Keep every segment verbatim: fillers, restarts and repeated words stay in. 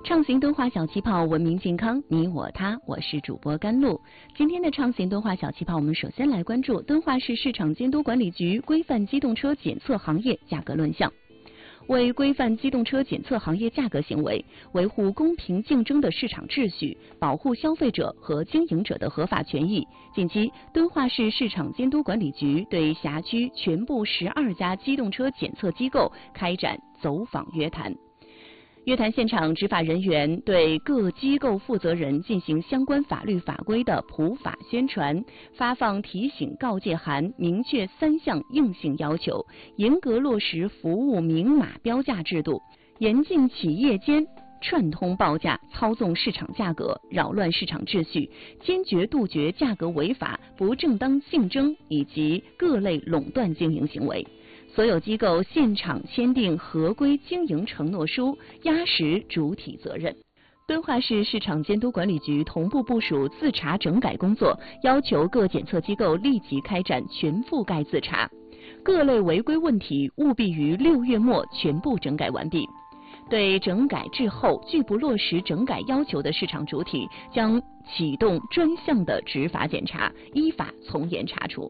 畅行敦化小气泡，文明健康，你我他，我是主播甘露。今天的畅行敦化小气泡，我们首先来关注敦化市市场监督管理局规范机动车检测行业价格论项。为规范机动车检测行业价格行为，维护公平竞争的市场秩序，保护消费者和经营者的合法权益，近期，敦化市市场监督管理局对辖区全部十二家机动车检测机构开展走访约谈。约谈现场，执法人员对各机构负责人进行相关法律法规的普法宣传，发放提醒告诫函，明确三项硬性要求，严格落实服务明码标价制度，严禁企业间串通报价、操纵市场价格、扰乱市场秩序，坚决杜绝价格违法、不正当竞争以及各类垄断经营行为。所有机构现场签订合规经营承诺书，压实主体责任。敦化市市场监督管理局同步部署自查整改工作，要求各检测机构立即开展全覆盖自查，各类违规问题务必于六月末全部整改完毕。对整改滞后、拒不落实整改要求的市场主体，将启动专项的执法检查，依法从严查处。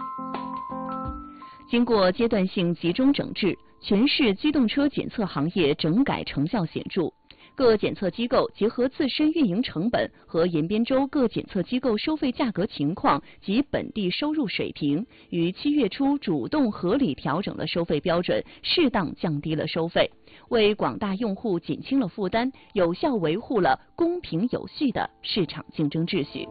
经过阶段性集中整治，全市机动车检测行业整改成效显著。各检测机构结合自身运营成本和延边州各检测机构收费价格情况及本地收入水平，于七月初主动合理调整了收费标准，适当降低了收费，为广大用户减轻了负担，有效维护了公平有序的市场竞争秩序。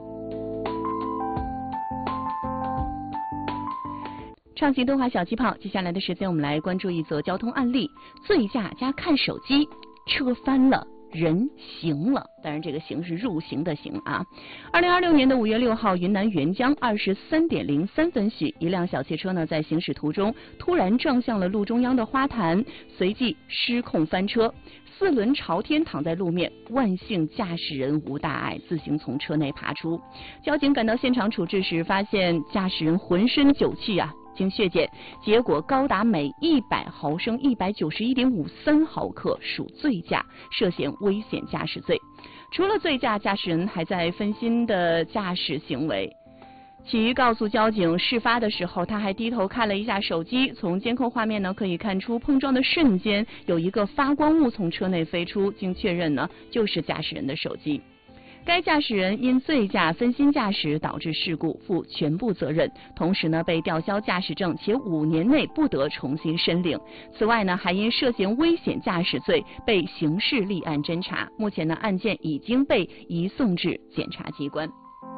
畅行敦化小气泡，接下来的时间我们来关注一则交通案例：醉驾加看手机，车翻了，人行了。当然，这个行是入行的行啊。二零二六年的五月六号，云南沅江二十三点零三分许，一辆小汽车呢在行驶途中突然撞向了路中央的花坛，随即失控翻车。四轮朝天躺在路面，万幸驾驶人无大碍，自行从车内爬出。交警赶到现场处置时，发现驾驶人浑身酒气啊，经血检，结果高达每一百毫升一百九十一点五三毫克，属醉驾，涉嫌危险驾驶罪。除了醉驾，驾驶人还在分心的驾驶行为。其告诉交警，事发的时候他还低头看了一下手机，从监控画面呢可以看出碰撞的瞬间有一个发光物从车内飞出，经确认呢就是驾驶人的手机。该驾驶人因醉驾分心驾驶导致事故，负全部责任，同时呢被吊销驾驶证，且五年内不得重新申领。此外呢，还因涉嫌危险驾驶罪被刑事立案侦查，目前呢案件已经被移送至检察机关。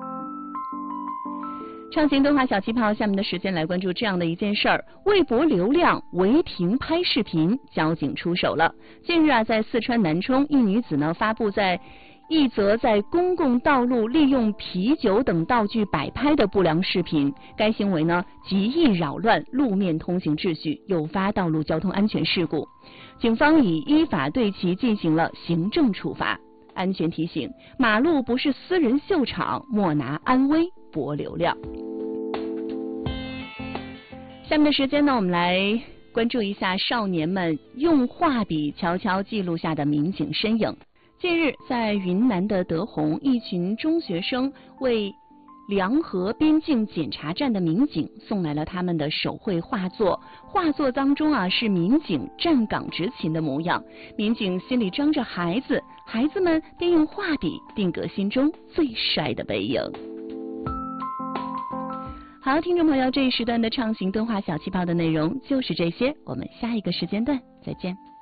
畅行敦化小气泡，下面的时间来关注这样的一件事儿：为博流量违停拍视频，交警出手了。近日啊，在四川南充，一女子呢发布在一则在公共道路利用啤酒等道具摆拍的不良视频，该行为呢极易扰乱路面通行秩序，诱发道路交通安全事故。警方已依法对其进行了行政处罚。安全提醒：马路不是私人秀场，莫拿安危博流量。下面的时间呢，我们来关注一下少年们用画笔悄悄记录下的民警身影。近日，在云南的德宏，一群中学生为梁河边境检查站的民警送来了他们的手绘画作。画作当中啊，是民警站岗执勤的模样。民警心里装着孩子，孩子们便用画笔定格心中最帅的背影。好，听众朋友，这一时段的畅行敦化小气泡的内容就是这些，我们下一个时间段再见。